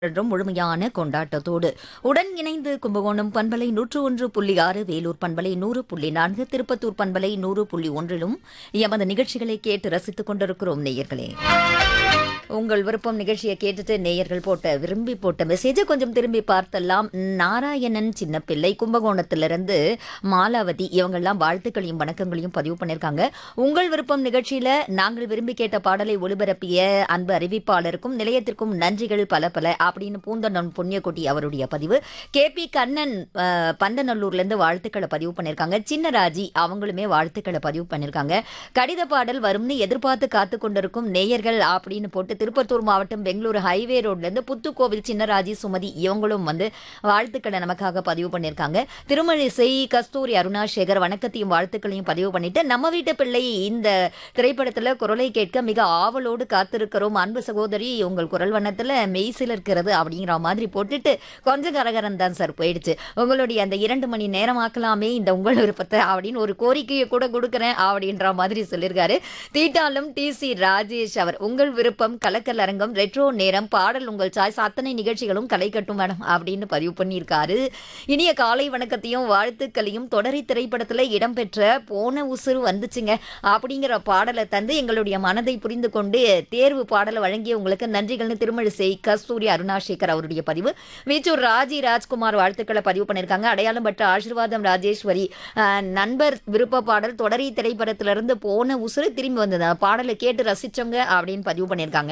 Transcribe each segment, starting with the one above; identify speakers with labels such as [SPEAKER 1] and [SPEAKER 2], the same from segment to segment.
[SPEAKER 1] என்றும் முழுமையான கொண்டாட்டத்தோடு உடன் இணைந்து கும்பகோணம் பண்பலை 101.6, வேலூர் பண்பலை 100.4, திருப்பத்தூர் பண்பலை 100.1லும் எமது நிகழ்ச்சிகளை கேட்டு ரசித்துக் கொண்டிருக்கிறோம் நேயர்களே. உங்கள் விருப்பம் நிகழ்ச்சியை கேட்டுட்டு நேயர்கள் விரும்பி போட்ட மெசேஜை கொஞ்சம் திரும்பி பார்த்தலாம். நாராயணன் சின்னப்பிள்ளை கும்பகோணத்திலிருந்து மாலாவதி இவங்கெல்லாம் வாழ்த்துக்களையும் வணக்கங்களையும் பதிவு பண்ணியிருக்காங்க. உங்கள் விருப்பம் நிகழ்ச்சியில நாங்கள் விரும்பி கேட்ட பாடலை ஒளிபரப்பிய அன்பு அறிவிப்பாளருக்கும் நிலையத்திற்கும் நன்றிகள் பல பல அப்படின்னு பூந்தொண்டன் புண்ணியக்குட்டி அவருடைய பதிவு. KP கண்ணன் பந்தநல்லூர்லேருந்து வாழ்த்துக்களை பதிவு பண்ணியிருக்காங்க. சின்னராஜி அவங்களுமே வாழ்த்துக்களை பதிவு பண்ணியிருக்காங்க. கடித பாடல் வரும்னு எதிர்பார்த்து காத்து கொண்டிருக்கும் நேயர்கள் அப்படின்னு போட்டு திருப்பத்தூர் மாவட்டம் பெங்களூரு ஹைவே ரோட்லேருந்து புத்துக்கோவில் சின்னராஜி சுமதி இவங்களும் வாழ்த்துக்களை நமக்காக பதிவு பண்ணியிருக்காங்க. திருமழிசை கஸ்தூரி அருணாசேகர் வணக்கத்தையும் வாழ்த்துக்களையும் பதிவு பண்ணிட்டு நம்ம வீட்டு பிள்ளை இந்த திரைப்படத்தில் குரலை கேட்க மிக ஆவலோடு காத்திருக்கிறோம் அன்பு சகோதரி, உங்கள் குரல் வண்ணத்தில் மெய்சில் இருக்கிறது அப்படிங்கிற மாதிரி போட்டுட்டு கொஞ்சம் கரகரம் தான் சார் போயிடுச்சு. உங்களுடைய அந்த 2 மணி நேரம் ஆக்கலாமே இந்த உங்கள் விருப்பத்தை அப்படின்னு ஒரு கோரிக்கையை கூட கொடுக்குறேன் அப்படின்ற மாதிரி சொல்லியிருக்காரு. தீட்டாலும் TC ராஜேஷ் அவர் உங்கள் விருப்பம் கலக்கல் அரங்கம் ரெட்ரோ நேரம் பாடல் உங்கள் சாய்ஸ் அத்தனை நிகழ்ச்சிகளும் கலை கட்டும் மேடம் அப்படின்னு பதிவு பண்ணியிருக்காரு. இனிய காலை வணக்கத்தையும் வாழ்த்துக்களையும் தொடரி திரைப்படத்தில் இடம்பெற்ற போன உசுறு வந்துச்சுங்க அப்படிங்கிற பாடலை தந்து எங்களுடைய மனதை புரிந்து கொண்டு தேர்வு பாடலை வழங்கிய உங்களுக்கு நன்றிகள்னு திருமழிசை கஸ்தூரி அருணாசேகர் அவருடைய பதிவு. வீச்சூர் ராஜ்குமார் வாழ்த்துக்களை பதிவு பண்ணியிருக்காங்க. அடையாளம் பெற்ற ஆசீர்வாதம் ராஜேஸ்வரி நண்பர் விருப்ப பாடல் தொடரி திரைப்படத்திலிருந்து போன உசுறு திரும்பி வந்தது பாடலை கேட்டு ரசிச்சவங்க அப்படின்னு பதிவு பண்ணியிருக்காங்க.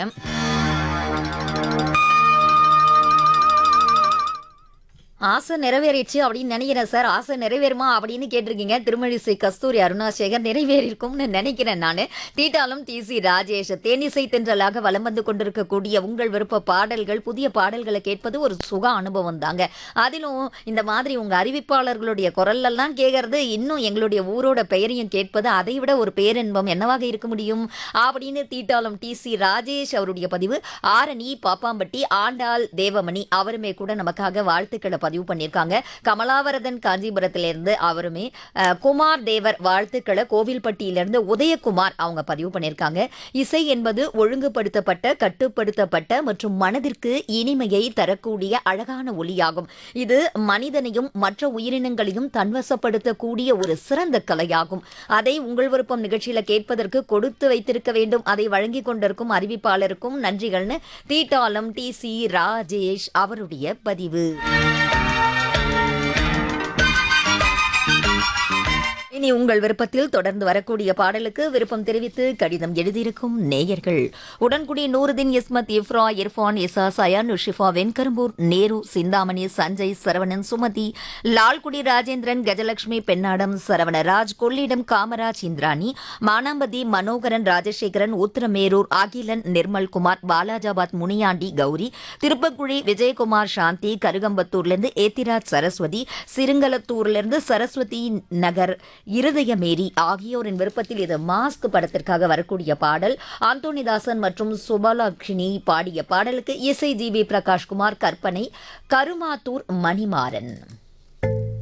[SPEAKER 1] ஆசை நிறைவேறிடுச்சு அப்படின்னு நினைக்கிறேன் சார். ஆசை நிறைவேறுமா அப்படின்னு கேட்டிருக்கீங்க. திருமழிசை கஸ்தூரி அருணாசேகர் நிறைவேறிருக்கும்னு நினைக்கிறேன் நான். தீட்டாலும் TC ராஜேஷ் தேனிசை தென்றலாக வலம் வந்து கொண்டிருக்கக்கூடிய உங்கள் விருப்ப பாடல்கள் புதிய பாடல்களை கேட்பது ஒரு சுக அனுபவம் தாங்க. அதிலும் இந்த மாதிரி உங்க அறிவிப்பாளர்களுடைய குரல்லாம் கேட்கறது இன்னும் எங்களுடைய ஊரோட பெயரையும் கேட்பது அதை விட ஒரு பேரின்பம் என்னவாக இருக்க முடியும் அப்படின்னு தீட்டாலும் TC ராஜேஷ் அவருடைய பதிவு. ஆரணி பாப்பாம்பட்டி ஆண்டாள் தேவமணி அவருமே கூட நமக்காக வாழ்த்துக்களை பதிவு பண்ணியிருக்காங்க. கமலாவரதன் காஞ்சிபுரத்திலிருந்து அவருமே குமார் தேவர் வாழ்த்துக்களை கோவில்பட்டியிலிருந்து உதயகுமார் அவங்க பதிவு பண்ணியிருக்காங்க. இசை என்பது ஒழுங்குபடுத்தப்பட்ட கட்டுப்படுத்தப்பட்ட மற்றும் மனதிற்கு இனிமையை தரக்கூடிய அழகான ஒலியாகும். இது மனிதனையும் மற்ற உயிரினங்களையும் தன்வசப்படுத்தக்கூடிய ஒரு சிறந்த கலையாகும். அதை உங்கள் விருப்பம் நிகழ்ச்சியில கேட்பதற்கு கொடுத்து வைத்திருக்க வேண்டும். அதை வழங்கி கொண்டிருக்கும் அறிவிப்பாளருக்கும் நன்றிகள்னு தீட்டாலம் TC ராஜேஷ் அவருடைய பதிவு. இனி உங்கள் விருப்பத்தில் தொடர்ந்து வரக்கூடிய பாடலுக்கு விருப்பம் தெரிவித்து கடிதம் எழுதியிருக்கும் நேயர்கள் உடன்குடி நூறுதீன் இஸ்மத் இஃப்ரா இர்ஃபான் இசா சயான் ஷிஃபா வெண்கரும்பூர் நேரு சிந்தாமணி சஞ்சய் சரவணன் சுமதி லால்குடி ராஜேந்திரன் கஜலட்சுமி பெண்ணாடம் சரவணராஜ் கொள்ளிடம் காமராஜ் இந்திராணி மானாம்பதி மனோகரன் ராஜசேகரன் உத்திரமேரூர் அகிலன் நிர்மல்குமார் பாலாஜாபாத் முனியாண்டி கௌரி திருப்பக்குழி விஜயகுமார் சாந்தி கருகம்பத்தூர்லேருந்து ஏத்திராஜ் சரஸ்வதி சிறுங்கலத்தூர்லேருந்து சரஸ்வதி நகர் இருதயமேரி ஆகியோரின் விருப்பத்தில் இது மாஸ்க் படத்திற்காக வரக்கூடிய பாடல். ஆந்தோனிதாசன் மற்றும் சுபலாட்சினி பாடிய பாடலுக்கு இசை GV பிரகாஷ்குமார், கற்பனை கருமாத்தூர் மணிமாறன்.